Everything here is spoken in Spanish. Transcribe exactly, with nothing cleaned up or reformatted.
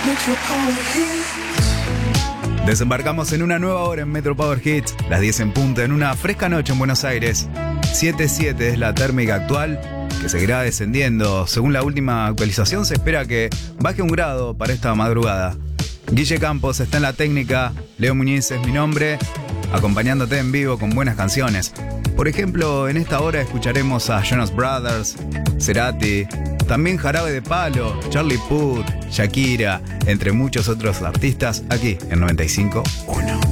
Metro Power Hits. Desembarcamos en una nueva hora en Metro Power Hits, las diez en punto, en una fresca noche en Buenos Aires. siete siete es la térmica actual, que seguirá descendiendo. Según la última actualización, se espera que baje un grado para esta madrugada. Guille Campos está en la técnica, Leo Muñiz es mi nombre, acompañándote en vivo con buenas canciones. Por ejemplo, en esta hora escucharemos a Jonas Brothers, Cerati, también Jarabe de Palo, Charlie Puth, Shakira, entre muchos otros artistas, aquí en noventa y cinco punto uno.